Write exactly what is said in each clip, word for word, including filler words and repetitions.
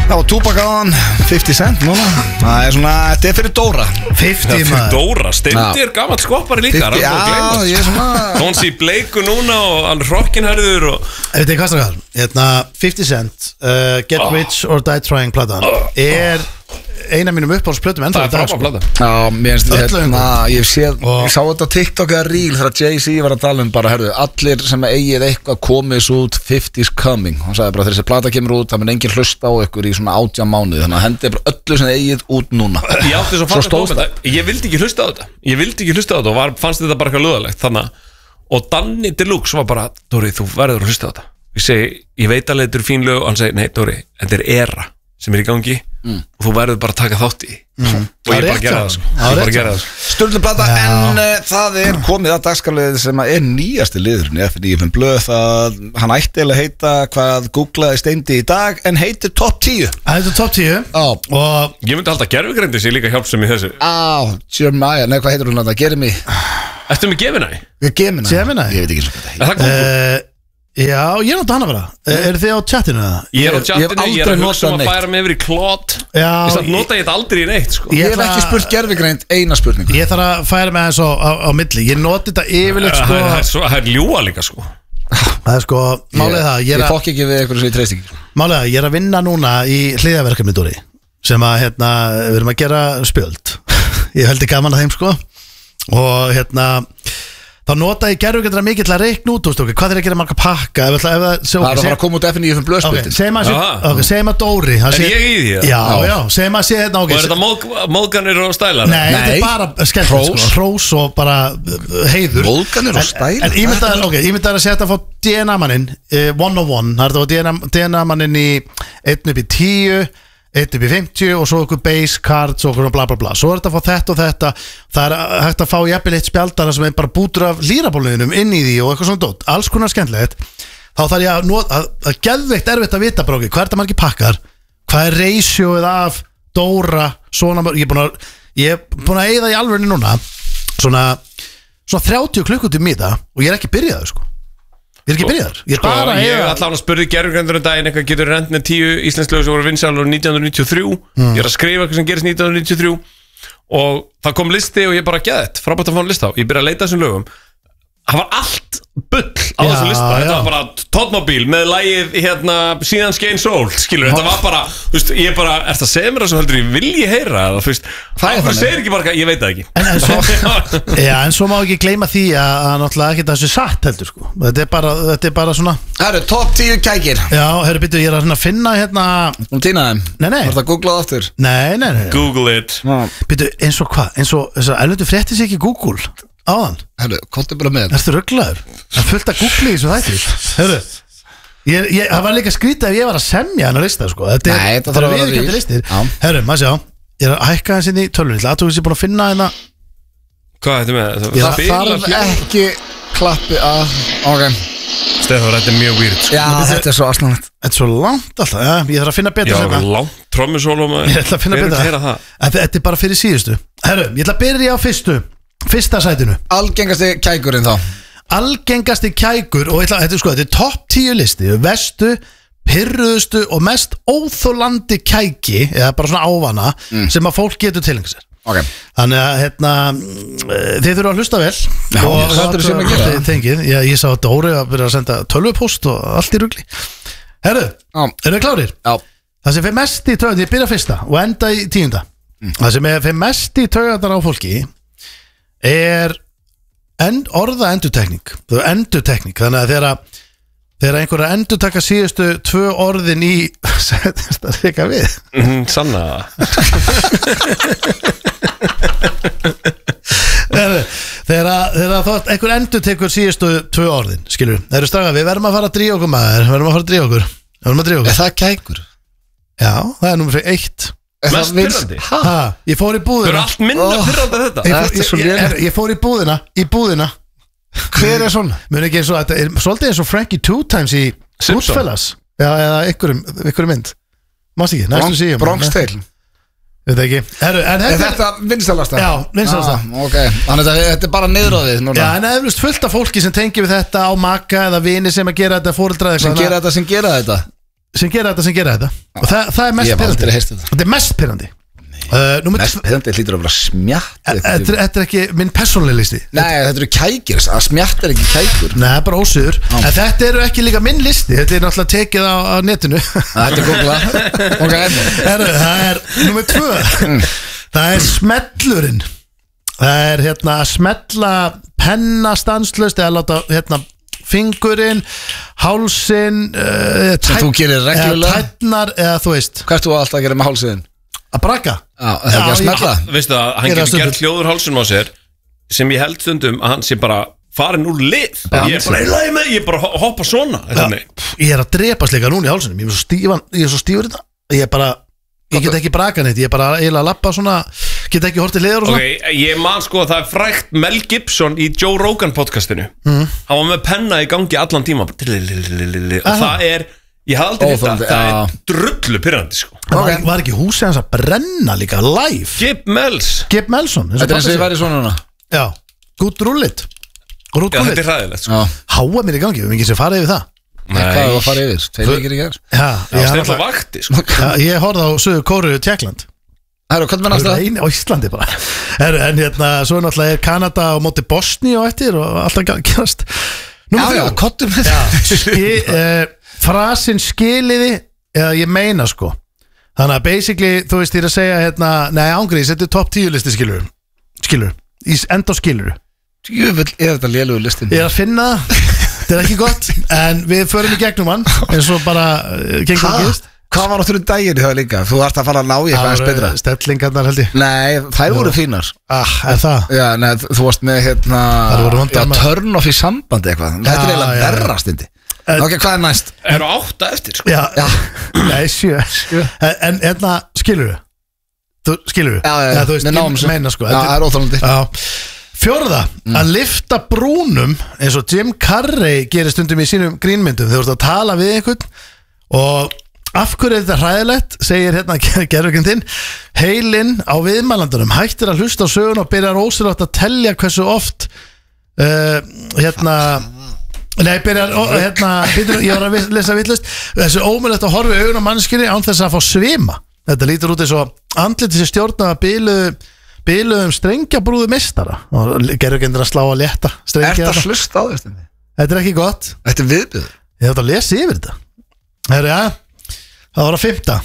Það var Tupac á hann, fifty cent núna. Það er svona, þetta er fyrir Dóra. fifty maður. Dóra, Steindi er gammal skoppari líka. fifty, já, ég er svona. Hún sé bleiku núna og hann rockinherður og... Þetta er hvað strákar, hérna fifty cent, uh, Get oh. Rich or Die Trying platan oh. er eina mínum uppáhaldsplötum ennþá í dag. Það er frábær plata. Já, mér finnst þetta, ég séð, ég sá þetta á TikTok eða Reel þegar Jay-Z var að tala um bara, herðu, allir sem eigið eitthvað komið svo út fifty's coming. Hann sagði bara, þegar þessi plata kemur út, það mun enginn hlusta á ykkur í svona átján mánuði, þannig að hendið bara öllu sem eigið út núna. Ég átti svo fannst að þetta, ég vildi ekki hlusta á þetta, ég vildi ekki hlusta á þetta og var, fannst þetta bara eitthvað löðalegt, þannig og Danny Deluxe var bara, Dóri, þú verður að hlusta á þetta. Ég segi, ég veit alveg þetta er fín lög og hann segi, nei, Dóri, þetta er era sem er í gangi mm. og þú verður bara að taka þátt í mm. og ég bara gera það sko. Ég bara gera það sko. Sturluplata, en uh, það er komið að dagskarlið sem er nýjasti liðurinn í F N I blöð, það hann ætti að heita hvað googlaði Steindi í dag en heitir Top tíu. Það heitir Top tíu oh. og ég myndi halda gerfugreindi sér líka hjálpsam í þessu. Á, Jeremiah, nei hvað heitir hún að það gerir mig? Ertu með Gemini? Gemini? Gemini? Ég veit ekki svo hvað það heitir. Er það Google? Já, ég er náttúrulega hana bara. Eru þið á chatinu eða? Ég er á chatinu, ég er að hugsa um að færa mig yfir í Claude. Já. Þess að nota ég þetta aldrei í neitt sko. Ég hef ekki spurt gerfugreind eina spurningu. Ég þarf að færa mig eins og á, á milli. Ég noti þetta yfirleitt sko. Það er, það er ljúa líka sko. Það er sko, málið það Ég, ég fokk ekki við eitthvað sem ég treyst ekki. Málið það, ég er að vinna núna í hliðaverkefni Dóri, sem að hérna, við erum að gera spjöld. Ég held ekki gaman að þeim sko. Og hérna þá nota ég gerfugrindina mikið til að reikna út okay, hvað er að gera marga pakka ef, ef, ef, ef, það er að fara að koma út F N I fyrir blöðspöldin. Ok, segjum að Dóri Er ég í því? Já, já, segjum að sé hérna Og er þetta móðganir og stælar? Nei, þetta er bara skemmt Hrós og bara heiður. Móðganir og stælar? En ég myndi að, ok, ég myndi að setja að fá D N A-mannin one oh one, það er þetta D N A-mannin í einn upp í tíu einn upp í fimmtíu og svo okkur base cards og okkur bla bla bla, svo er þetta að fá þetta og þetta. Það er hægt að fá jafnvel eitt spjaldara sem er bara bútur af lírabóluðinum inn í því og eitthvað svona dót, alls konar skemmtilegt. Þá þarf ég að, að, að geðveikt erfitt að vita bróki, hvað er þetta margir pakkar, hvað er ratioið af Dóra, svona, ég er búin að ég er búin að eyða í alvörinu núna svona, svona þrjátíu klukkutíma í það og ég er ekki byrjaður sko. Ég er ekki byrjaður. Ég er sko, bara ég er allavega að spurði gerfugreindur um daginn eitthvað getur rent með tíu íslensk lög sem voru vinsælar nítján hundruð níutíu og þrjú. Mm. Ég er að skrifa eitthvað sem gerist nítján hundruð níutíu og þrjú og það kom listi og ég bara geðið frábært að fá hann lista á. Ég byrja að leita þessum lögum. Það var allt bull á já, þessu lista. Þetta já. var bara Toddmobil með lagið hérna síðan skein sól, skilur. Þetta var bara, þú veist, ég bara er það að segja mér það svo heldur ég vilji heyra það, þú veist. Það segir ekki bara, ég veit það ekki. En, en, svo, já, en svo má ekki gleyma því að, að náttúrulega ekki þessu satt heldur sko. Þetta er bara, þetta er bara svona. Það eru top tíu kækir. Já, herru býttu, ég er að finna hérna. Nú týna þeim. Nei, nei. Var það googlað aftur? Nei, nei, nei. Google it. Býttu, eins og hvað? Eins og, eins og erlendu fréttis ekki Google. Áðan. Herru, komdu bara með. Ertu rugglaður? Það er fullt að googla í þessu þætti. Herru, ég, ég, það var líka skrítið ef ég var að semja hann að lista sko. Þetta er, Nei, þetta þarf að vera viðurkenndir listir. Herru, maður sjá, ég er að hækka hans inn í tölvunni. Það aðtók þess að ég er búin að finna hérna. Hvað er þetta með? Það þarf ekki klappi að, ok. Stefán, þetta er mjög weird sko. Já, þetta er svo aðslanlegt. Þetta er svo langt alltaf, já, ég þarf að finna betur. Já, langt trommusólum. Ég ætla að finna betur. Þetta er bara fyrir síðustu. Herru, ég ætla að byrja á fyrstu. Fyrsta sætinu. Algengasti kækurinn þá. Algengasti kækur og ætla, þetta er sko, þetta er topp tíu listi. Vestu, pirruðustu og mest óþolandi kæki eða bara svona ávana mm. sem að fólk getur tilengja sér. Okay. Þannig að hérna þið þurfa að hlusta vel. Já, og það er sem að gera tengið. Já, ég sá að Dóri að byrja að senda tölvupost og allt í rugli. Herru, eru þið klárir? Já. Það sem fyrir mest í taugarnar, ég byrja fyrsta og enda í tíunda. Mm. Það sem fyrir mest í taugarnar á fólki er end, orða endurtekning. Það er endurtekning. Þannig að þegar þegar einhverja endurtaka síðustu tvö orðin í setjast að reyka við. Mm, sanna. Þegar þótt einhver endurtekur síðustu tvö orðin, skilur. Það eru straga, við verðum að fara að drífa okkur maður, við verðum að fara að drífa okkur. Við verðum að drífa okkur. Er það kækur? Já, það er númer eitt. Mest pirrandi? Ha, ég fór í búðina. Það er allt minna oh. pirrandi þetta. Ég, ég, ég, ég, ég fór í búðina, í búðina. Hver er svona? Mér er ekki eins og, þetta er svolítið eins og Frankie Two Times í Goodfellas. Já, eða einhverjum, einhverjum mynd. Mást ekki, næstu síðan. Bronx Tale. Veit ekki. Heru, en er þetta vinsælasta? Já, vinsælasta. Ah, ok, þannig að þetta er bara niðurráðið núna. Já, en eflust fullt af fólki sem tengir við þetta á maka eða vini sem að gera þetta, foreldra eða sem gera þetta, sem gera þetta. sem gera þetta sem gera þetta og það, það er mest Ég hef aldrei pirrandi heyrt þetta. Þetta er mest pirrandi uh, Mest þetta hlýtur að vera smjatt Þetta er ekki minn persónuleg listi. Nei, þetta eru kækir, að smjatt er ekki kækur. Nei, bara ósöður. En þetta eru ekki líka minn listi. Þetta er náttúrulega tekið á, á netinu. Þetta er Google. Ok, Heru, það er nummer tvö. Það er smellurinn. Það er hérna að smella penna stanslaust eða láta hérna fingurinn, hálsinn uh, sem þú gerir reglulega. eða tætnar eða þú veist. Hvað ert þú alltaf að gera með hálsinn? Að bragga. Já, það er ekki að smetla. Veistu það, hann Gera getur stundum. gert hljóður hálsunum á sér sem ég held stundum að hann sé bara farin úr lið. Já, Ég er bara, ég, með, ég er bara ho- hoppa svona Já, ég er að drepast líka núna í hálsunum. Ég er svo stífan, ég er svo stífur þetta. Ég er bara, ég get ekki bragga neitt. Ég er bara eiginlega að lappa svona, get ekki hortið liður og svona. Ok, ég man sko að það er frægt Mel Gibson í Joe Rogan podcastinu mm. Hann var með penna í gangi allan tíma og það er ég hafði aldrei hitt það, Óþolandi, það já. er drullu pyrrandi sko. Það var, var ekki húsið hans að brenna líka live. Gib Mels Gib Melson. Þetta er eins og ég væri svona núna. Já, good rullit. Good Já, þetta rullit. er hræðilegt sko. Já. Háa mér í gangi, við hefum ekki sér farið yfir það. Hvað er að fara yfir? Tveir leikir í gerð. Já, Já, ég, stilla vakti sko. já, ég horfði á Suður Kóru Tjekkland. Herru, hvað er með Það næsta? er eini á Íslandi bara. En, en hérna, svo er náttúrulega er Kanada á móti Bosni og eftir og alltaf að gerast. Já, já, kottum við Já, ski, uh, frasin skiliði eða ég meina sko. Þannig að basically, þú veist, ég er að segja hérna, nei, ángrís, þetta er topp tíu listi skilur. Skilur, í enda skilur. Jöfull, er þetta lélugur listin? Ég er að finna það. Þetta er ekki gott, en við förum í gegnum hann eins og bara uh, gengur Ha? og gerist. Hvað var áttur í daginn í það líka? Þú ert að fara að ná í eitthvað eins betra. Stellingarnar held ég. Nei, þær voru fínar. Ah, er það? Já, nei, þú varst með hérna Þær voru vondar já, með- turn off í sambandi eitthvað. Þetta er Já, eiginlega já, já. verra stindi. En- Ok, hvað er næst? Eru átta eftir sko. Já, Já. nei, sjö. En, en hérna, skilur við? Þú skilur við? Já, já, já. þú veist, Við náum ég þessu. meina sko. Já, þetta- það er óþolandi. Já. Fjórða, að lyfta brúnum eins og Jim Carrey gerir stundum í sínum grínmyndum þegar þú ert að tala við einhvern og af hverju er þetta hræðilegt segir hérna gerðurkjöndin heilinn á viðmælandunum hættir að hlusta á sögun og byrjar ósynlegt að telja hversu oft uh, hérna nei, byrjar, ó, hérna byrjar, ég var að vis- lesa villust þessu ómögulegt að horfa í augun á mannskjörni án þess að fá svima þetta lítur út eins og andliti sér stjórna að biluðu biluðum strengjabrúðu mistara og gerðurkjöndin að slá að létta Ert strengja að hlusta á því stindi? þetta er ekki gott Þetta er viðbjöður. ég þátt að lesa yfir þetta Herri, ja, það var að fymta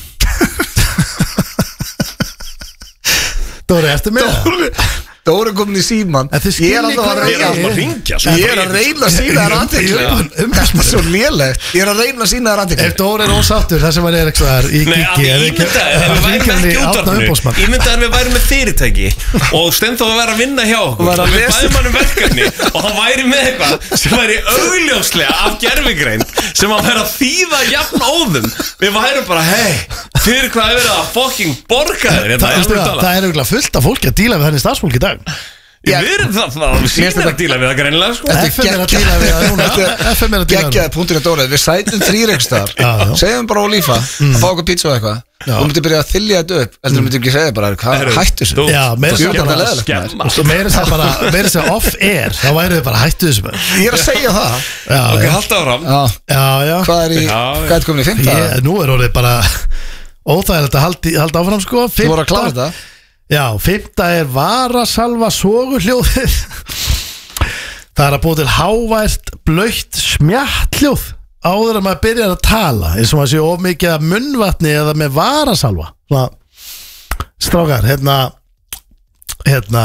Dóri, ertu með það? Dóri komin í síman. En þið Ég er skiljið alltaf að hvað Ég er alltaf að reyna ringja sko. Ég er að reyna að sína þér aðtekli. Um- Þetta er svo lélegt. Ég er að reyna að sína þér Ef aðtekli. Dóri er ósáttur þar sem hann er eitthvað í Nei, að giggi ég ímyndaði ef við værum ekki í útvarpinu Ímyndaði að við værum með fyrirtæki og Steinþór að vera að vinna hjá okkur Var að og við lesa- bæðum hann um verkefni og hann væri með eitthvað sem væri augljóslega af gerfigreind sem hann væri að þýða jafn óðum við værum bara, hei, fyrir hvað er verið að fucking borga þér hérna, Það, í veistu alvöru það, tala? það er auðvitað fullt af fólki að díla við henni starfsfólk í dag Ég verið það, það, við sýnum að díla við það greinilega sko. Þetta er F M er að geggjað- díla við það núna. Þetta F M er að díla við geggjaði punktur í Dóri. Við sætum þrýr Já, já. einhverstaðar. Segjum bara Ólífa að fá okkur pizza og eitthvað. Já. Þú myndir byrja að þylja þetta upp. Heldur þú myndir ekki segja bara, hvað Herru, hættu þessu? þú- Já, meira þú að segja skemmar- bara- leiðilegt, maður. skemmar. og meira þess að bara meira þess að off-air þá væri þið bara hættu þessu bara. Ég er að segja það. Já, Ok, já, halda áfram Já. já, já. Hvað er í, Já, já. hvað er komin í fymta? Ég, nú er orðið bara óþægilegt að halda, halda áfram sko. Þú voru að klára þetta? Já, fymta er varasalva soguhljóðið. Það er að búa til hávært blautt smjattljóð áður að maður byrjar að tala eins og maður sé of mikið af munnvatni eða með varasalva. Svona, strákar, hérna hérna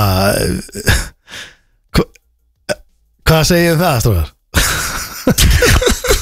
hva, hvað segir þið um það, strákar?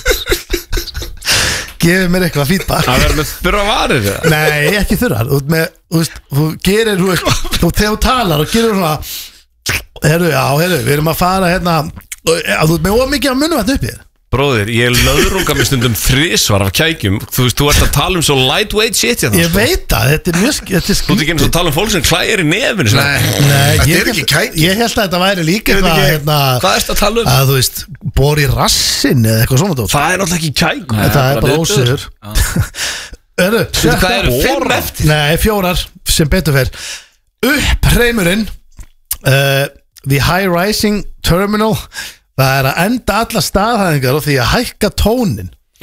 Gefið mér eitthvað feedback. Það verður með þurra varir eða? Nei, ekki þurrar. Þú, með, þú, veist, þú gerir, þú veist, þú, þegar þú talar og gerir svona, herru, já, herru, við erum að fara hérna, og, ja, þú veist, með ómikið á munnvatn uppi þér. Bróðir, ég löðrunga mér stundum þrisvar af kækjum Þú veist, þú ert að tala um svo lightweight shit hérna Ég sko. veit það, þetta er mjög, þetta er Þú ert ekki eins og skrítið. að tala um fólk sem klæðir í nefinu sko. Nei, Nei, þetta ég er ekki hélt- kæk. Ég held að þetta væri líka Ég veit eitthvað, ekki, hérna, Hvað ertu að tala um? að þú veist, bor í rassin eða eitthvað svona dót. Það er náttúrulega ekki kæk Nei. Það er bara viðbjóður. ósöður. Eru, Veitu hvað eru fimm eftir? Nei, fjórar sem betur fer. Uppheimurinn uh, The High Rising Terminal. Það er að enda alla staðhæðingar og því að hækka tónin.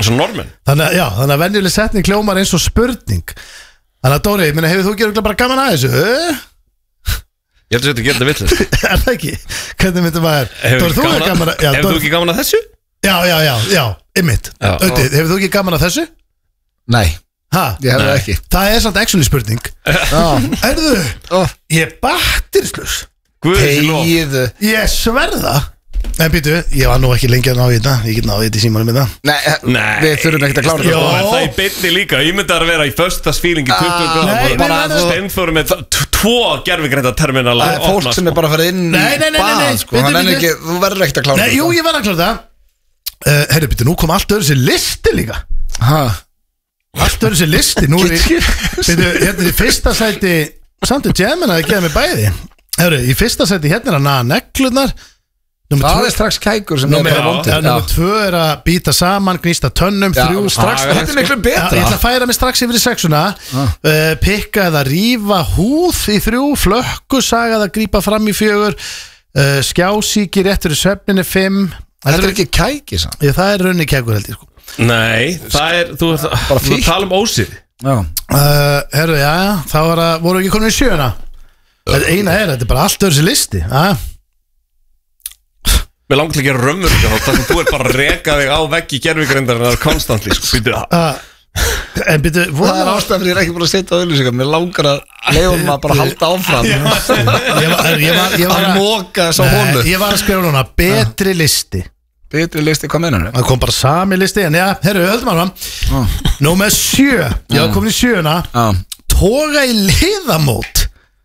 Svo normen. Þannig að, já, þannig að venjuleg setning hljómar eins og spurning. Þannig að Dóri, ég meina, hefur þú gerðið bara gaman að þessu? Ég held að þetta gerir þetta villist. Er það ekki? Hvernig myndum maður? Dóri, þú er gaman að... Hefur þú ekki gaman að þessu? Já, já, já, já, ymmit. Ötti, hefur þú ekki gaman að þessu? Nei, ha? Ég hefði ekki. Það er samt actually spurning. Erðu, oh. Ég batterislaus. Þegiðu. Ég sverða. En býtu, ég var nú ekki lengi að ná í þetta. Ég get náði þetta í símanum með það. Nei, Nei. Við þurfum ekkert að klára þetta. Já, það er beinni líka. Ég myndi að vera í föstasfílingi tuttugu gráður. Steinfórum með tvo gervigreinda terminala. Það er fólk sem er bara að fara inn í bað sko. Þú verður ekkert að klára þetta. Nei, jú, ég verður að klára þetta. Herru, býtu, nú kom allt öðru sér listi líka. Hæ? Allt öðru sér listi. Nú er ég, býtu, hérna er í fyrsta sæti Samt og Gemini að geða mig bæði. Herru, í fyrsta sæti hérna er að naga neglurnar. Það er strax kækur sem er bara vondir. Númer tvö er að býta saman, gnýsta tönnum. Þrjú strax, þetta er miklu betra. Ég ætla að færa mig strax yfir í sexuna. Pikka eða rífa húð í þrjú. Flökku saga eða grípa fram í fjögur. Skjásíki réttur í svefninni fimm. Þetta er ekki kæki saman. Það er raunni kækur held ég sko. Nei, það er, þú ert að tala um ósið. Herru, já, þá voru ekki komin í sjöuna. Eina er, þetta er bara allt öðru sér listi. Mér langar til að gera römmur það sem þú er bara að reka þig á veggi gervigreindarinnar konstantli sko. uh, En byrju Það er ástæðan fyrir ég er ekki búin að setja á auðlýsingar. Mér langar að leiðum að bara halda áfram. Ég var Ég var Að móka þess að honu. Ég var að skrifa núna betri listi. Betri listi, hvað meinar þau? Það kom bara sami listi. En já, herru, höldum áfram. Númer sjö. Ég var komin í sjöuna. Toga í liðamót.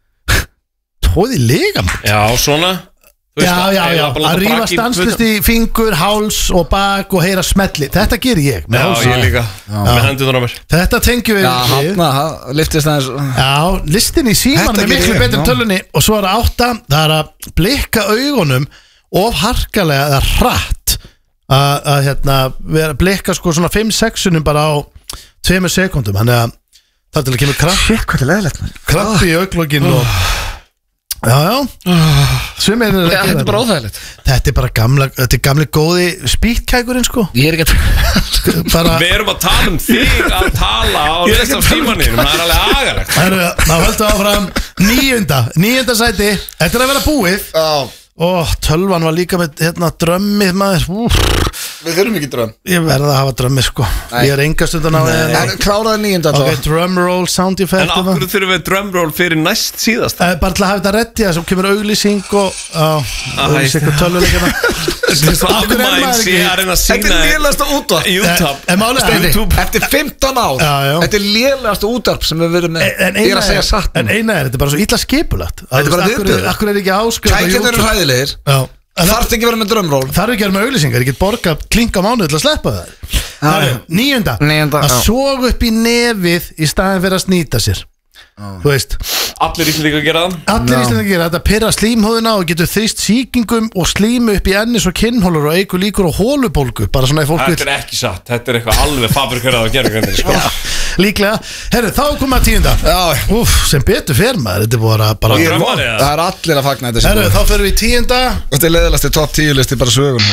Toga í liðamót? Já, svona Já, já, já, að rífa stanslust í fingur, háls og bak og heyra smelli. Þetta ger ég með Já, hálsi. ég líka, með hendunar á mér. Þetta tengjum við Já, hann liftist aðeins. Já, listin í síman er miklu betur tölunni. Og svo er það átta. Það er að blikka augunum of harkalega eða hratt. Að hérna vera blikka sko svona fimm sexunum bara á tveimur sekundum. Þannig að það er til að kemur kraft. Shit, hvað er leðilegt. Kraft í auglokkin og Já, já Sum er ja, Þetta er bara óþægilegt. Þetta er bara gamla Þetta er gamli góði spýtkækurinn sko. Ég er ekki bara... Við erum að tala um þig að tala á þess af tímanir. Það er alveg agalegt. Þá höldum við áfram Níunda, níunda sæti. Þetta er að vera búið. Já Ó, tölvan var líka með hérna drömmið maður. Úf. Við þurfum ekki drömm. Ég verði að hafa drömmið sko. Nei. Ég er enga stundan á það. Kláraði níunda þá. Ok, drumroll, sound effect. En af hverju þurfum við drumroll fyrir næst síðast? Eh, bara til að hafa þetta reddi. Það sem kemur auglýsing og auglýsing og tölvuleikana. Þetta er svo afmæns ég er að sína. Þetta er lélegasta útvarp YouTube. Eftir fimmtán ár. Þetta er lélegasta útvarp sem við verðum með. Ég er að segja satt. En eina er, þetta er bara svo illa skipulagt. Þetta er bara viðbjöður. Akkur er ekki áskrift Þarf ekki verið með drömmról. Þarf ekki verið með auglýsingar. Ég get borga klinka mánuð til að sleppa það. Níunda Að soga upp í nefið í staðin fyrir að snýta sér. Þú veist Allir Íslendingar gera það. Allir Íslendingar gera þetta. Pirra slímhúðina og getur þrýst sýkingum og slímu upp í ennis og kinnhólur og eigur líkur og hólubólgu. Bara svona að fólk Þetta er ekki satt. Þetta er eitthvað alveg fabrikerað að gera sko. Líklega. Herru, þá kom að tíunda. Úf, sem betur fer maður. Þetta er bara, bara Það er allir að fagna þetta. Herru, þá ferum við í tíunda. Þetta er leiðilegasti topp tíu listi bara sögun.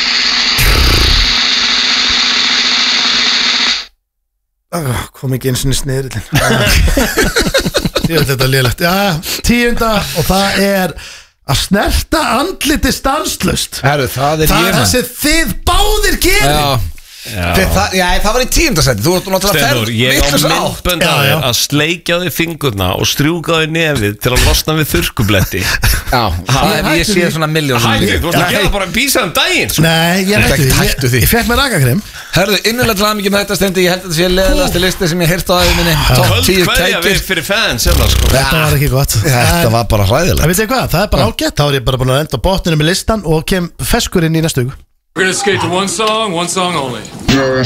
Kom ekki eins og sniðrillin. Ég veit þetta lélegt. Já, tíunda og það er að snerta andliti stanslust. Herru, það er Það er það sem þið báðir gerir. Já Það, já, það var í tíundasæti. Þú ert náttúrulega Steinur, ég á myndbönd að þér að sleikja þig fingurna og strjúka þig nefið til að losna við þurrkubletti. Já, það, ég sé svona miljón. Hætti, þú varst að gera bara písa um daginn sko. Nei, ég hætti því. Ég fekk mér rakakrem. Herðu, innilega til aðmyggjum þetta Steindi. Ég held að þetta sé leðilegasti listi sem ég heyrst á aðeins minni. Höld hverja við fyrir fans sko. Þetta var ekki gott. Þetta var bara hræðilegt. Veit þið hvað, það er bara ágætt. Þá er ég bara búin að enda á botninu með listan og kem feskurinn í næstu viku. We're gonna skate to one song, one song only.